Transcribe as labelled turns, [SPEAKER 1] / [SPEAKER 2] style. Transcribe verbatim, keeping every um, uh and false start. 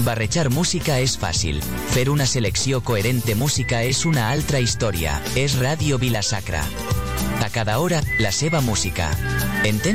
[SPEAKER 1] Barrejar música és fàcil. Fer una selecció coherent de música és una altra història. És Ràdio Vila-sacra. A cada hora, la seva música. Entens?